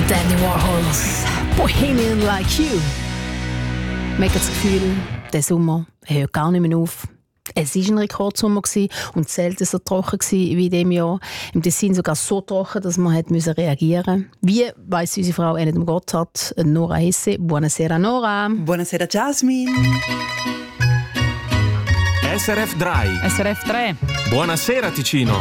Danny Warhols, Bohemian Like You. Man hat das Gefühl, der Sommer hört gar nicht mehr auf. Es war ein Rekordsommer und selten so trocken wie in diesem Jahr. Im Tessin sogar so trocken, dass man reagieren musste. Wie weiss unsere Frau Enid Gotthard, Nora Hesse. Buonasera Nora. Buonasera Jasmine. SRF 3. SRF 3. Buonasera Ticino.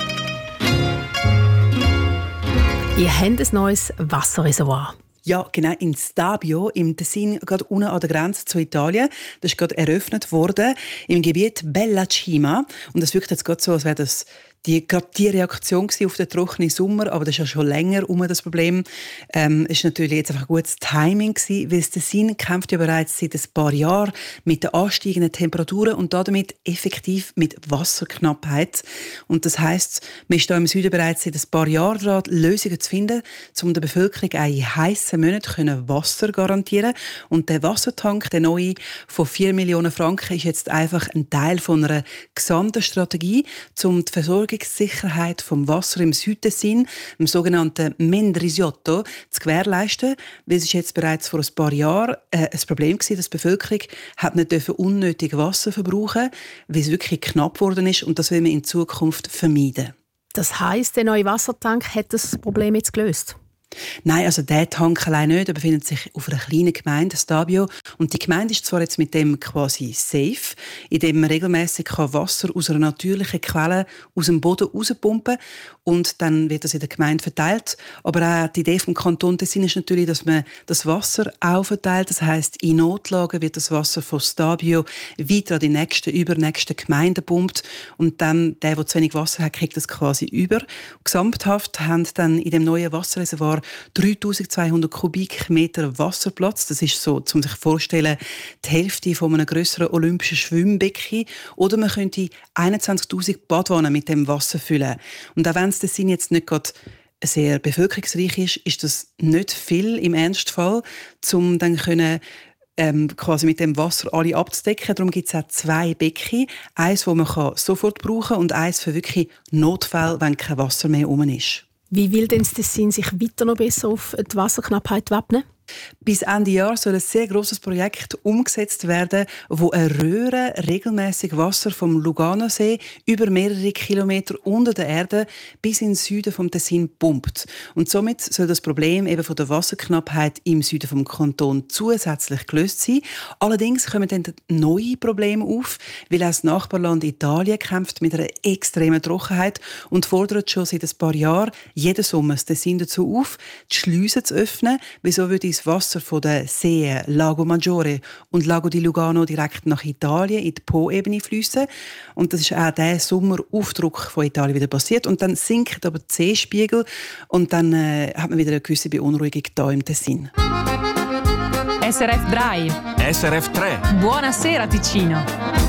Ihr habt ein neues Wasserreservoir. Ja, genau, in Stabio, im Tessin, gerade unten an der Grenze zu Italien. Das ist gerade eröffnet worden, im Gebiet Bella Cima. Und das wirkt jetzt gerade so, als wäre das gerade die Reaktion auf den trockenen Sommer, aber das ist ja schon länger das Problem. Ist natürlich jetzt einfach gutes Timing gewesen, weil das Tessin kämpft ja bereits seit ein paar Jahren mit den ansteigenden Temperaturen und damit effektiv mit Wasserknappheit. Und das heisst, man ist da im Süden bereits seit ein paar Jahren dran, Lösungen zu finden, um der Bevölkerung auch in heissen Monaten Wasser garantieren. Und der Wassertank, der neue von 4 Millionen Franken, ist jetzt einfach ein Teil von einer gesamten Strategie, um die Versorgungssicherheit vom Wasser im Südtessin, im sogenannten Mendrisiotto, zu gewährleisten. Weil es ist jetzt bereits vor ein paar Jahren ein Problem gewesen, dass die Bevölkerung nicht unnötig Wasser verbrauchen durfte, weil es wirklich knapp geworden ist, und das will man in Zukunft vermeiden. Das heisst, der neue Wassertank hat das Problem jetzt gelöst? Nein, also der Tank allein nicht. Er befindet sich auf einer kleinen Gemeinde, Stabio. Und die Gemeinde ist zwar jetzt mit dem quasi safe, indem man regelmässig Wasser aus einer natürlichen Quelle aus dem Boden rauspumpen kann. Und dann wird das in der Gemeinde verteilt. Aber auch die Idee vom Kanton Tessin ist natürlich, dass man das Wasser auch verteilt. Das heisst, in Notlagen wird das Wasser von Stabio weiter an die übernächsten Gemeinden gepumpt. Und dann der zu wenig Wasser hat, kriegt das quasi über. Gesamthaft haben dann in dem neuen Wasserreservoir 3200 Kubikmeter Wasserplatz. Das ist so, um sich vorzustellen, die Hälfte von einem grösseren olympischen Schwimmbecken. Oder man könnte 21'000 Badwannen mit dem Wasser füllen. Und auch wenn es Tessin jetzt nicht gerade sehr bevölkerungsreich ist, ist das nicht viel im Ernstfall, um dann quasi mit dem Wasser alle abzudecken. Darum gibt es auch 2 Becken. Eins, das man sofort brauchen kann, und eins für wirklich Notfälle, wenn kein Wasser mehr herum ist. Wie will denn das Tessin sich weiter noch besser auf die Wasserknappheit wappnen? Bis Ende Jahr soll ein sehr grosses Projekt umgesetzt werden, wo eine Röhre regelmäßig Wasser vom Luganosee über mehrere Kilometer unter der Erde bis in den Süden vom Tessin pumpt. Und somit soll das Problem eben von der Wasserknappheit im Süden vom Kanton zusätzlich gelöst sein. Allerdings kommen dann neue Probleme auf, weil auch das Nachbarland Italien kämpft mit einer extremen Trockenheit und fordert schon seit ein paar Jahren jeden Sommer das Tessin dazu auf, die Schleusen zu öffnen. Wieso würde das Wasser von den Seen Lago Maggiore und Lago di Lugano direkt nach Italien in die Po-Ebene fließen. Und das ist auch der Sommeraufdruck von Italien wieder passiert. Und dann sinkt aber der Seespiegel und dann hat man wieder eine gewisse Beunruhigung hier im Tessin. SRF 3. SRF 3. Buonasera Ticino.